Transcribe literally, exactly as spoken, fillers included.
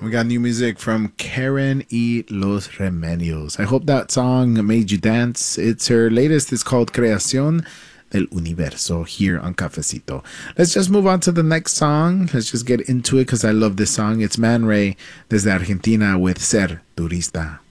We got new music from Karen y Los Remedios. I hope that song made you dance. It's her latest. It's called Creación del Universo here on Cafecito. Let's just move on to the next song. Let's just get into it because I love this song. It's Man Ray desde Argentina with Ser Turista.